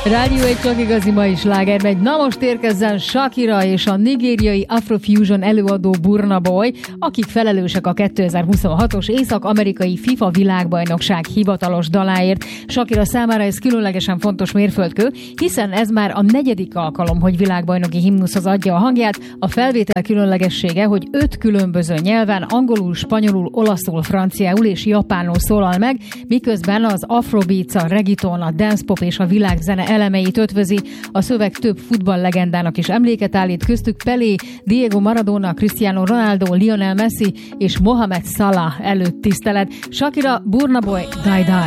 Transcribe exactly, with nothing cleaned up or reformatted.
Rádió egy csak igazi mai sláger megy. Na most érkezzen Shakira és a nigériai Afrofusion előadó Burna Boy, akik felelősek a kétezer-huszonhatos észak-amerikai FIFA világbajnokság hivatalos daláért. Shakira számára ez különlegesen fontos mérföldkő, hiszen ez már a negyedik alkalom, hogy világbajnoki himnuszhoz adja a hangját. A felvétel különlegessége, hogy öt különböző nyelven, angolul, spanyolul, olaszul, franciául és japánul szólal meg, miközben az afrobeats, a reggaeton, a dancepop és a világzene elemeit ötvözi. A szöveg több futballlegendának is emléket állít, köztük Pelé, Diego Maradona, Cristiano Ronaldo, Lionel Messi és Mohamed Salah előtt tisztelet. Shakira, Burna Boy, Die Die.